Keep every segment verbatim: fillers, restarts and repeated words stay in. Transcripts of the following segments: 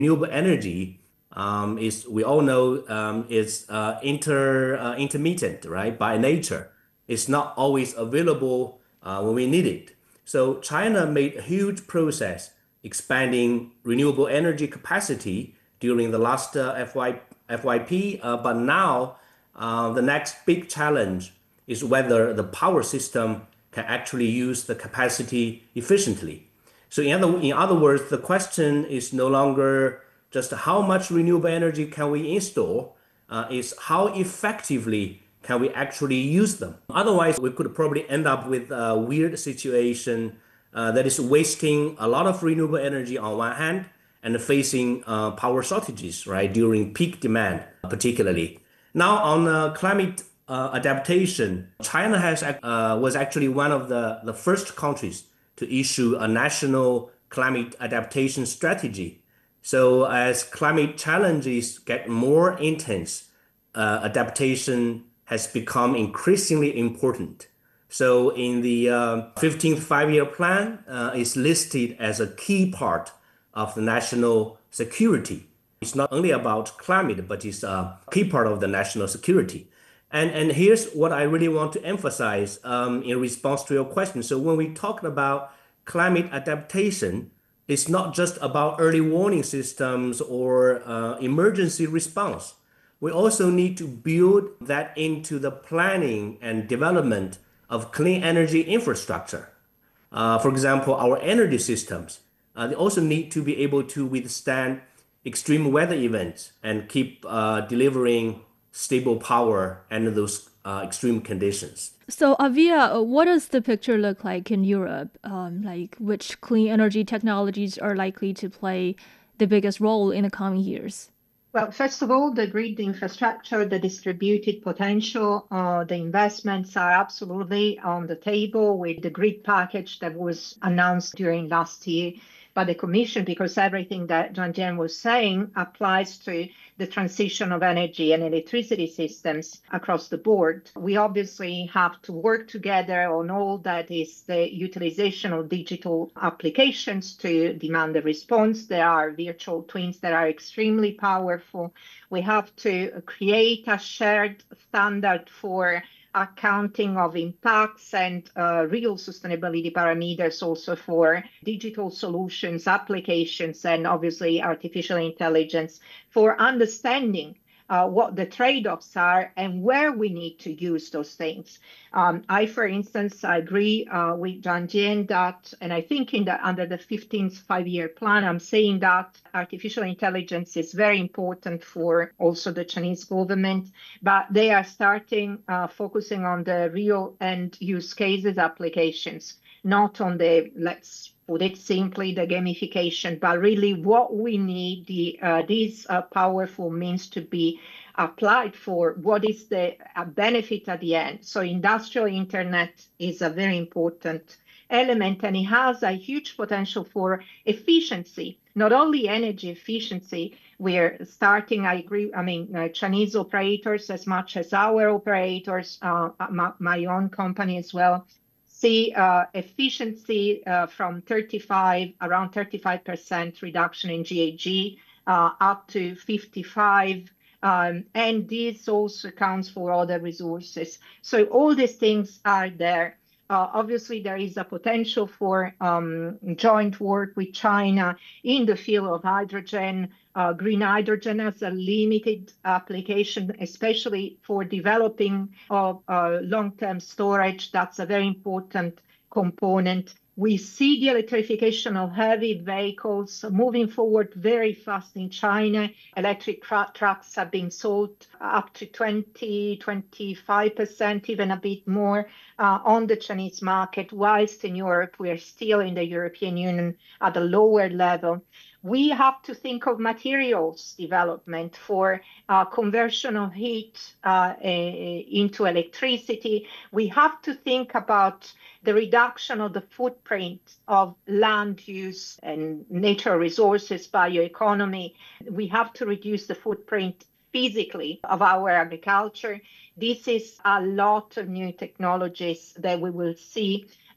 renewable energy um, is, we all know, um, is uh, inter uh, intermittent, right? By nature, it's not always available uh, when we need it. So China made a huge progress expanding renewable energy capacity during the last uh, F Y, F Y P, uh, but now uh, the next big challenge is whether the power system can actually use the capacity efficiently. So in other, in other words, the question is no longer just how much renewable energy can we install, uh, is how effectively can we actually use them. Otherwise, we could probably end up with a weird situation uh, that is wasting a lot of renewable energy on one hand and facing uh, power shortages, right, during peak demand, particularly. Now, on uh, climate uh, adaptation, China has uh, was actually one of the, the first countries to issue a national climate adaptation strategy. So as climate challenges get more intense, uh, adaptation has become increasingly important. So in the uh, fifteenth five-year plan uh, is listed as a key part of the national security. It's not only about climate, but it's a key part of the national security. And, and here's what I really want to emphasize um, in response to your question. So when we talk about climate adaptation, it's not just about early warning systems or uh, emergency response. We also need to build that into the planning and development of clean energy infrastructure. Uh, for example, our energy systems, uh, they also need to be able to withstand extreme weather events and keep uh, delivering stable power under those uh, extreme conditions. So, Avia, uh, what does the picture look like in Europe? Um, like, which clean energy technologies are likely to play the biggest role in the coming years? Well, first of all, the grid infrastructure, the distributed potential, uh, the investments are absolutely on the table with the grid package that was announced during last year by the Commission, because everything that Jianjian was saying applies to the transition of energy and electricity systems across the board. We obviously have to work together on all that is the utilization of digital applications to demand a response. There are virtual twins that are extremely powerful. We have to create a shared standard for accounting of impacts and uh, real sustainability parameters also for digital solutions, applications, and obviously artificial intelligence for understanding uh, what the trade-offs are and where we need to use those things. Um, I, for instance, I agree uh, with Jianjian that, and I think in the, under the fifteenth five-year plan, I'm saying that artificial intelligence is very important for also the Chinese government, but they are starting uh, focusing on the real end use cases applications, not on the, let's put it simply, the gamification, but really what we need the uh, these uh, powerful means to be applied for, what is the uh, benefit at the end. So industrial internet is a very important element, and it has a huge potential for efficiency, not only energy efficiency. We're starting, I agree, I mean, uh, Chinese operators as much as our operators, uh, my, my own company as well, see uh, efficiency uh, from thirty-five, around thirty-five percent reduction in G H G uh, up to fifty-five. Um, and this also accounts for other resources. So all these things are there. Uh, obviously, there is a potential for um, joint work with China in the field of hydrogen. Uh, green hydrogen has a limited application, especially for developing of uh, long-term storage. That's a very important component. We see the electrification of heavy vehicles moving forward very fast in China. Electric tra- trucks have been sold up to twenty, twenty-five percent, even a bit more uh, on the Chinese market, whilst in Europe, we are still in the European Union at a lower level. We have to think of materials development for uh, conversion of heat uh, into electricity. We have to think about the reduction of the footprint of land use and natural resources, bioeconomy. We have to reduce the footprint physically of our agriculture. This is a lot of new technologies that we will see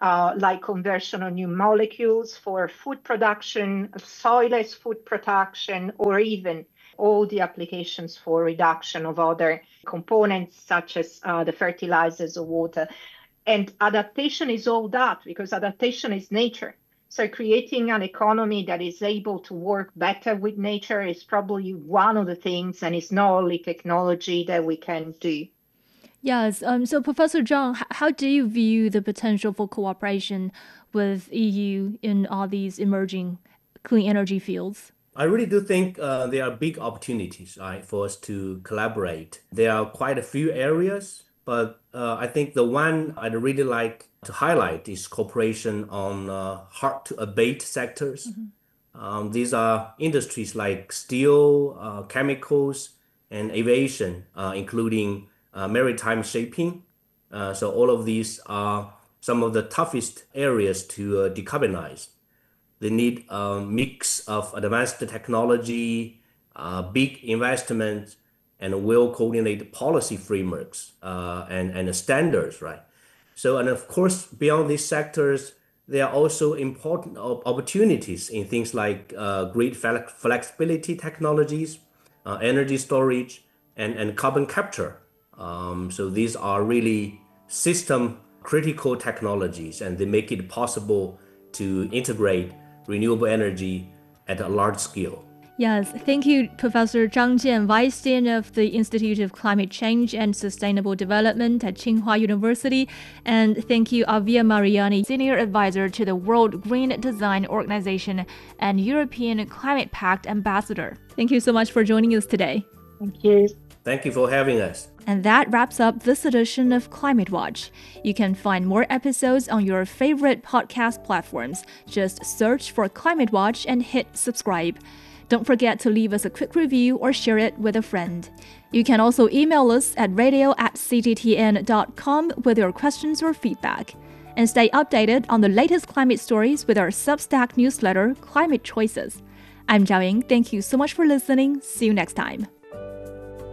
uh, like conversion of new molecules for food production, soilless food production, or even all the applications for reduction of other components such as uh, the fertilizers or water. And adaptation is all that, because adaptation is nature. So creating an economy that is able to work better with nature is probably one of the things, and it's not only technology that we can do. Yes. Um, so, Professor Zhang, h- how do you view the potential for cooperation with E U in all these emerging clean energy fields? I really do think uh, there are big opportunities, right, for us to collaborate. There are quite a few areas, but uh, I think the one I'd really like to highlight is cooperation on uh, hard-to-abate sectors. Um, these are industries like steel, uh, chemicals, and aviation, uh, including uh, maritime shipping. Uh, so all of these are some of the toughest areas to uh, decarbonize. They need a mix of advanced technology, uh, big investment, and well-coordinated policy frameworks uh, and, and standards, right? So, and of course, beyond these sectors, there are also important op- opportunities in things like uh, grid flex- flexibility technologies, uh, energy storage, and, and carbon capture. Um, so these are really system critical technologies, and they make it possible to integrate renewable energy at a large scale. Yes, thank you, Professor Zhang Jian, Vice Dean of the Institute of Climate Change and Sustainable Development at Tsinghua University, and thank you, Avia Mariani, Senior Advisor to the World Green Design Organization and European Climate Pact Ambassador. Thank you so much for joining us today. Thank you. Thank you for having us. And that wraps up this edition of Climate Watch. You can find more episodes on your favorite podcast platforms. Just search for Climate Watch and hit subscribe. Don't forget to leave us a quick review or share it with a friend. You can also email us at radio at c t t n dot com with your questions or feedback. And stay updated on the latest climate stories with our Substack newsletter, Climate Choices. I'm Zhao Ying. Thank you so much for listening. See you next time.